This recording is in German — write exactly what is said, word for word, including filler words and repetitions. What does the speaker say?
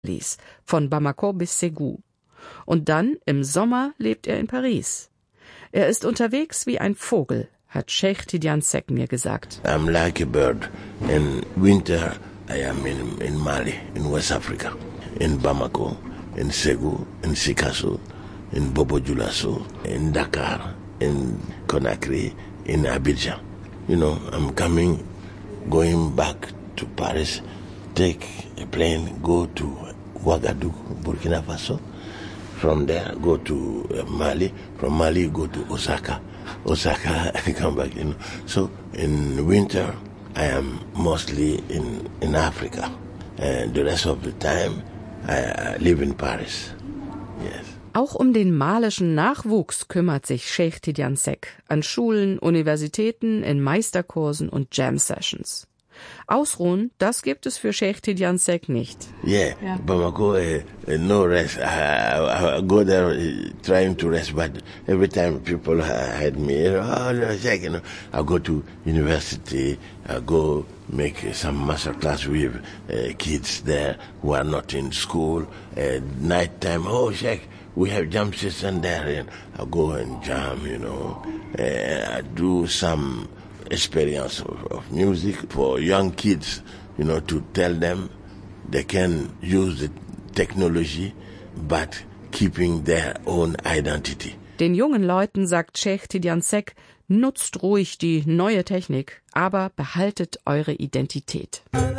ließ, von Bamako bis Ségou. Und dann, im Sommer, lebt er in Paris. Er ist unterwegs wie ein Vogel, hat Cheikh Tidiane Seck mir gesagt. I'm like a bird. In winter, I am in, in Mali, in West Africa, in Bamako, in Ségou, in Sikasso, in Bobo-Dioulasso, in Dakar, in Conakry, in Abidjan. You know, I'm coming, going back to Paris, take a plane, go to Ouagadougou, Burkina Faso. From there, go to uh, Mali. From Mali, go to Osaka. Osaka, I come back. You know. So in winter, I am mostly in, in Africa. And the rest of the time, I uh, live in Paris. Yes. Auch um den malischen Nachwuchs kümmert sich Cheikh Tidiane Seck an Schulen, Universitäten, in Meisterkursen und Jam-Sessions. Ausruhen, das gibt es für Cheikh Tidiane Seck nicht. Yeah, yeah. Bamako, uh, uh, no rest. I, I, I go there uh, trying to rest, but every time people hide me, oh, no, Sheikh, you know, I go to university, I go make uh, some master class with uh, kids there who are not in school. Uh, night time, oh, Sheikh, we have jam session there, and I go and jam, you know. Uh, I do some experience of, of music for young kids, you know, to tell them they can use the technology, but keeping their own identity. Den jungen Leuten sagt Cheikh Tidiane Seck, nutzt ruhig die neue Technik, aber behaltet eure Identität.